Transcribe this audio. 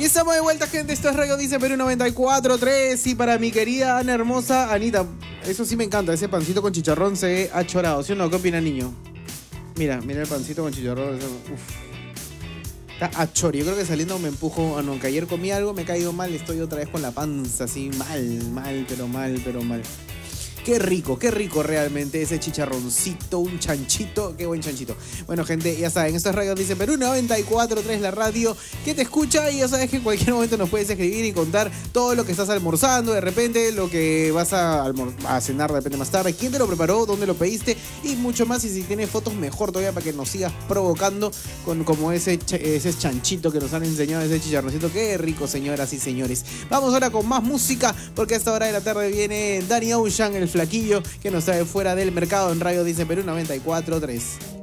Estamos de vuelta, gente. Esto es Radio Dice Perú 94.3. Y para mi querida Ana hermosa, Anita, eso sí me encanta. Ese pancito con chicharrón se ha chorado. ¿Sí o no? ¿Qué opina, niño? Mira el pancito con chicharrón. Uf. Está a chor. Yo creo que saliendo me empujo. Aunque ayer comí algo, me he caído mal. Estoy otra vez con la panza así. Mal, pero mal. Qué rico realmente ese chicharroncito, un chanchito, qué buen chanchito. Bueno, gente, ya saben, esto es Radio Dice Perú 94.3, la radio que te escucha, y ya sabes que en cualquier momento nos puedes escribir y contar todo lo que estás almorzando, de repente lo que vas a cenar de repente más tarde, quién te lo preparó, dónde lo pediste y mucho más. Y si tienes fotos, mejor todavía, para que nos sigas provocando con como ese chanchito que nos han enseñado, ese chicharroncito. Qué rico, señoras y señores. Vamos ahora con más música, porque a esta hora de la tarde viene Danny Ocean, el flaquillo, que nos trae Fuera del Mercado en Radio Dice Perú 94.3.